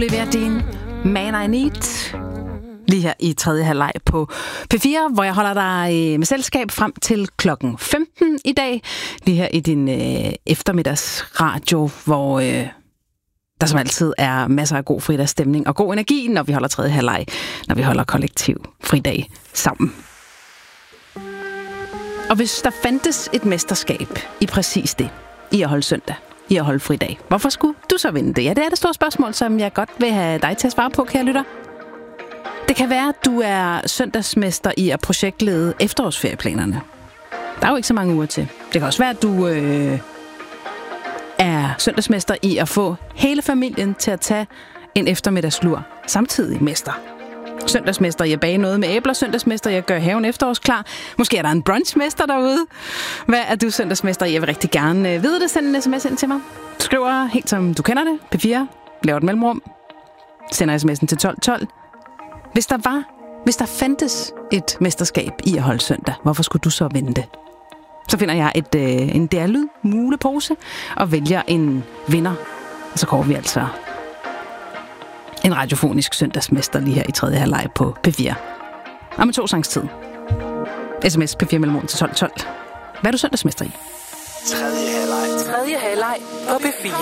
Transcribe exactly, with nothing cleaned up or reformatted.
Olivia Dean, Man I Need, lige her i tredje halvleg på P fire, hvor jeg holder dig med selskab frem til klokken femten i dag, lige her i din øh, eftermiddagsradio, hvor øh, der som altid er masser af god fridagsstemning og god energi, når vi holder tredje halvleg, når vi holder kollektiv fridag sammen. Og hvis der fandtes et mesterskab i præcis det, i at holde søndag, i at holde fridag, hvorfor skulle du så vinde det? Ja, det er det store spørgsmål, som jeg godt vil have dig til at svare på, kære lytter. Det kan være, at du er søndagsmester i at projektlede efterårsferieplanerne. Der er jo ikke så mange uger til. Det kan også være, at du øh, er søndagsmester i at få hele familien til at tage en eftermiddagslur samtidig mester. Søndagsmester i at bage noget med æbler, søndagsmester i at gøre haven efterårsklar. Måske er der en brunchmester derude. Hvad er du søndagsmester i? Jeg vil rigtig gerne vide det. Send en sms ind til mig. Du skriver helt som du kender det. P fire. Laver et mellemrum. Sender sms'en til tolv tolv. Hvis der var, hvis der fandtes et mesterskab i at holde søndag, hvorfor skulle du så vinde det? Så finder jeg et, øh, en D R-lyd mulepose og vælger en vinder. Og så går vi altså en radiofonisk søndagsmester lige her i tredje halvleg på P fire. Og med to sangs tid. sms P fire mellemrum til tolv tolv. Hvad er du søndagsmester i? Tredje halvleg. Tredje halvleg på P fire.